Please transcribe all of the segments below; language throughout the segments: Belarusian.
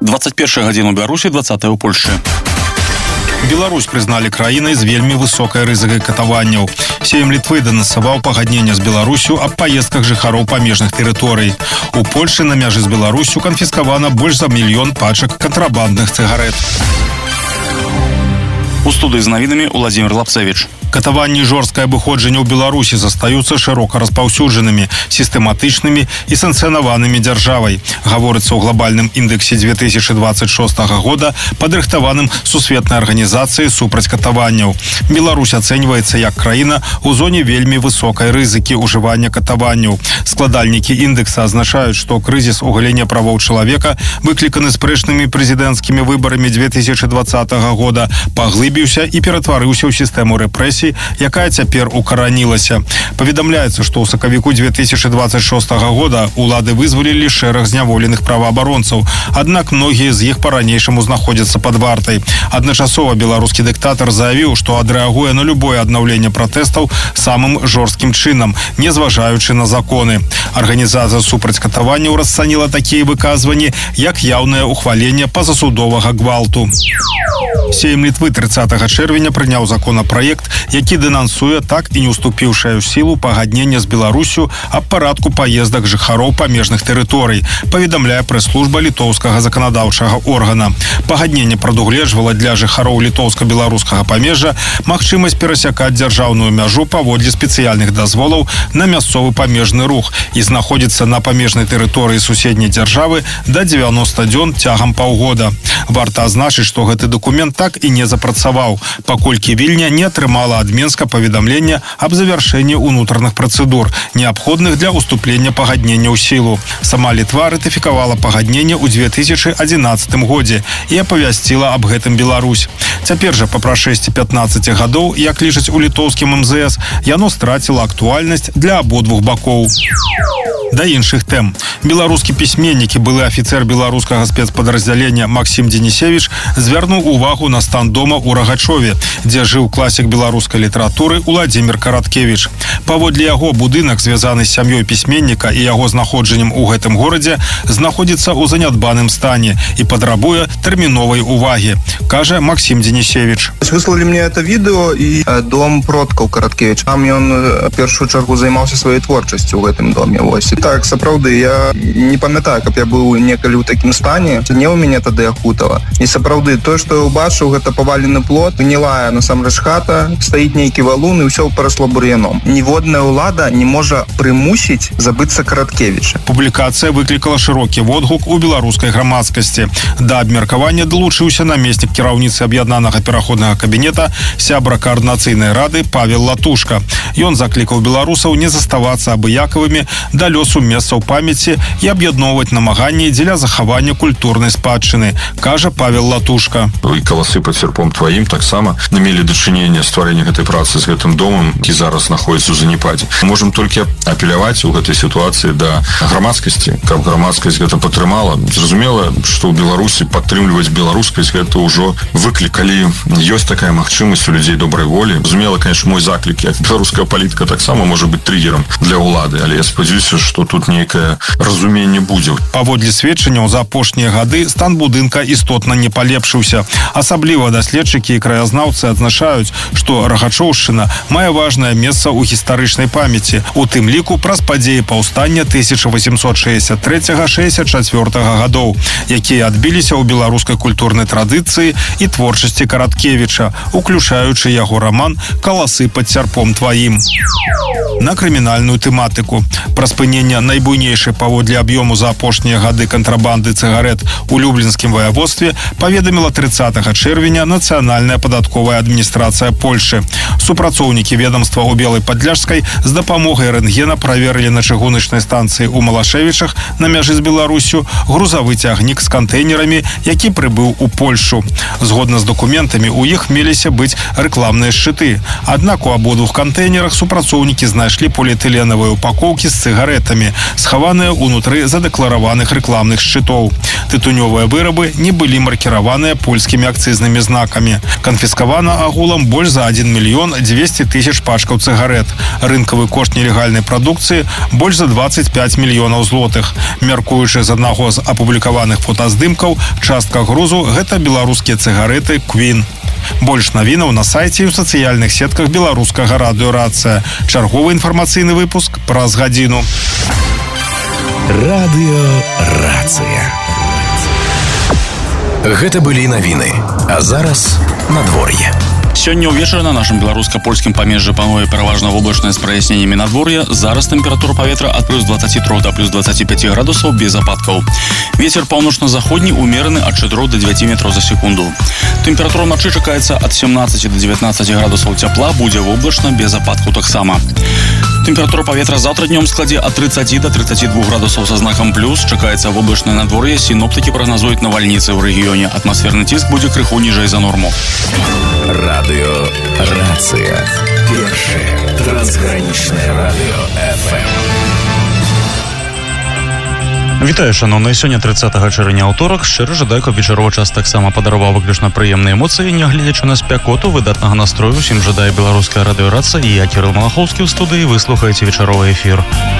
21 гадзіну Беларусі, 20 у Польшчы. Беларусь признали краінай з вельмі высокай рызыкай катаванняў. Сейм Літвы данасаваў пагадненне з Беларусю аб паездках жыхароў памежных тэрыторый. У Польшчы на мяжы з Беларусю канфіскавана больш за 1 мільён пачак кантрабандных цыгарэт. У студыі з навінамі Владимир Лапцевич. Катаванні і жорсткае абыходжанне ў Беларусі застаюцца шырока распаўсюджанымі, сістэматычнымі і санкцыянаванымі дзяржавай. Гаворыцца ў глобальным індексе 2026 года, падрыхтаваным Сусветнай арганізацыяй супраць катаванняў. Беларусь ацэньваецца як краіна ў зоне вельмі высокай рызыкі ўжывання катаванняў. Складальнікі індэкса азначаюць, што крызіс у галіне правоў чалавека, выкліканы спрэчнымі прэзідэнцкімі выбарамі 2020 года, паглыбіўся і ператварыўся ў сістэму рэпрэсій, якая цяпер укаранілася. Паведамляецца, што ў сакавіку 2026 года улады вызвалілі шэраг зняволеных праваабаронцаў, аднак многія з іх па-ранейшаму знаходзяцца пад вартай. Адначасова беларускі дыктатар заявіў, што адрэагуе на любое аднаўленне пратэстаў самым жорсткім чынам, не зважаючы на законы. Арганізацыя супраць катаванняў расцаніла такія выказванні, як яўнае ухваленне пазасудовага гвалту. Сейм Літвы 30 чэрвеня прыняў законапраект, які дэнансуе так і не уступіўшае ў сілу пагаднення з Беларусю аб парадку паездак жыхароў памежных тэрыторый, паведамляе прэс-служба літоўскага заканадаўчага органа. Пагадненне прадугледжвала для жыхароў літоўска-беларускага памежжа магчымасць перасякаць дзяржаўную мяжу паводле спецыяльных дазволаў на мясцовы памежны рух і знаходзіцца на памежнай тэрыторыі суседняй дзяржавы да 90 дзён цягам паўгода. Варта азначыць, што гэты дакумент так і не запрацаваў, паколькі Вільня не атрымала ад Менска паведамлення аб завяршэнні ўнутраных працэдур, неабходных для ўступлення пагаднення ў сілу. Сама Літва ратыфікавала пагадненне ў 2011 годзе і апавясціла аб гэтым Беларусь. Цяпер жа, па прашэсці 15 гадоў, як лічаць у літоўскім МЗС, яно страціла актуальнасць для абодвух бакоў. Да іншых тэм. Беларускі пісьменнік і былы афіцэр беларускага спецпадраздзялення Максім Денісевіч звярнуў увагу на стан дома ў Рагачове, дзе жыў класік беларускай літаратуры Уладзімір Караткевіч. Паводле яго, будынак, звязаны з сям'ёй пісьменніка і яго знаходжаннем у гэтым горадзе, знаходзіцца ў занядбаным стане і патрабуе тэрміновай увагі, кажа Максім Денісевіч. Выслалі мне это відэо і дом продкаў Караткевіч. Там ён в першую чаргу займаўся сваёй творчасцю ў гэтым доме. Вось. Так, сапраўды, я не памятаю, каб я быў некалі ў такім стане. Не ў мяне тады ахутала. І сапраўды, тое, што я ўбачыў, гэта павалены плот, гнілая насамрэч хата, стаіць нейкі валун і ўсё парасло бур'яном. Ніводная ўлада не можа прымусіць забыцца Караткевіча. Публікацыя выклікала шырокі водгук у беларускай грамадскасці. Да абмеркавання далучыўся намеснік кіраўніцы аб'яднанага пераходнага кабінета, сябра каардынацыйнай рады Павел Латушка. Ён заклікаў беларусаў не заставацца абыякавымі да лёсу месцаў памяці і аб'ядноўваць намаганні дзеля захавання культурнай спадчыны, кажа Павел Латушка. І каласы пад серпом тваім таксама не мелі дачынення стварэння гэтай працы з гэтым домам, які зараз знаходзіцца ў занепадзе. Можам толькі апеляваць у гэтай сітуацыі да грамадскасці, каб грамадскасць гэта падтрымала. Зразумела, што ў Беларусі падтрымліваць беларускасць гэта ўжо выклік, калі ёсць такая магчымасць у людзей добрай волі. Зразумела, конечно, мой заклік, як беларуская палітыка таксама можа быць триггерам для ўлады, але я спадзяюся, што тут нейкае разуменне будзе. Паводле сведчанняў, за апошнія гады стан будынка істотна не палепшыўся. Асабліва даследчыкі і краязнаўцы адзначаюць, што Рагачоўшчына мае важнае месца ў гістарычнай памяці, у тым ліку праз падзеі паўстання 1863-64 гадоў, якія адбіліся ў беларускай культурнай традыцыі і творчасці Караткевіча, уключаючы яго раман «Каласы пад серпом тваім». На крымінальную тэматыку. Пра спынення найбуйнейшай паводле аб'ёму за апошнія гады кантрабанды цыгарэт у Люблінскім ваяводстве паведаміла 30 чэрвеня Нацыянальная падатковая адміністрацыя Польшчы. Супрацоўнікі ведомства ў Белай Падляшскай з дапамогай рэнтгена праверылі на чыгуначнай станцыі ў Малашевічах на мяжы з Беларусю грузавы цягнік з кантэйнерамі, які прыбыў у Польшчу. Згодна з дакументамі, у іх меліся быць рэкламныя шчыты. Аднак у абодвух кантэйнерах супрацоўнікі знайшлі поліэтыленавыя упакоўкі з цыгарэтамі, схаваныя ўнутры задэклараваных рэкламных шчытоў. Тытунёвыя вырабы не былі маркіраваныя польскімі акцызнымі знакамі. Канфіскавана агулам больш за 1 мільён 200 тысяч пачкаў цыгарэт. Рынкавы кошт нелегальнай прадукцыі больш за 25 мільёнаў злотых. Мяркуючы з аднаго з апублікаваных фотаздымкаў, частка грузу гэта беларускія цыгарэты Queen. Больш навінаў на сайце і ў сацыяльных сетках беларускага радыё «Рацыя». Чарговы інфармацыйны выпуск праз гадзіну. Радыё «Рацыя». Гэта былі навіны. А зараз надвор'е. Сёння ўвечары на нашым беларуска-польскім памежжы пануе пераважна воблачнае з праясненнямі надвор'я. Зараз тэмпература паветра ад плюс 23 да плюс 25 градусаў без ападкаў. Вецер паўночна-заходні умераны ад 4 до 9 метраў за секунду. Тэмпература ночы чакаецца ад 17 до 19 градусаў цяпла, будзе воблачна без ападкаў таксама. Тэмпература паветра заўтра днём складзе ад 30 до 32 градусаў са знакам плюс. Чакаецца воблачнае надвор'е. Сіноптыкі прагназуюць навальніцы ў рэгіёне. Атмасферны ціск будзе крыху ніжэй за норму. Радыё «Рацыя». Першае трансгранічнае радыё FM. Вітаю, шановныя. Сёння 30 чэрвеня аўторак. Шчыра жадаю, каб вечаровы час таксама падараваў выключна прыемныя эмоцыі, нягледзячы на спякоту, выдатнага настрою. Усім жадае беларуская радыё «Рацыя» і я, Кірыл Малахоўскі, ў студыі. Вы слухаеце вечаровы эфір.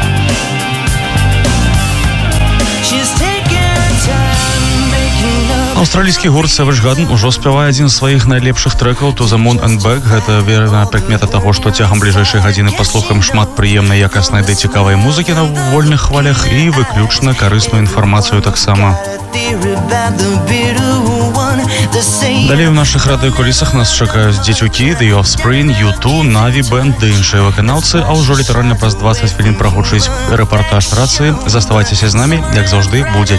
Аўстралійскі гурт Savage Garden ужо спявае адзін з сваіх найлепшых трэкаў «To the Moon and Back». Гэта верная прыкмета таго, што цягам бліжэйшай гадзіны паслухаем шмат прыемнай, якаснай ды цікавай музыкі на вольных хвалях і выключна карысную інфармацыю таксама. Далей у нашых радыёкулісах нас чакаюць дзецюкі, The Offspring, U2, Navi Band ды іншыя выканаўцы, а ўжо літаральна праз 20 хвілін прагучыць рэпартаж «Рацыі». Заставайцеся з намі, як заўжды, будзе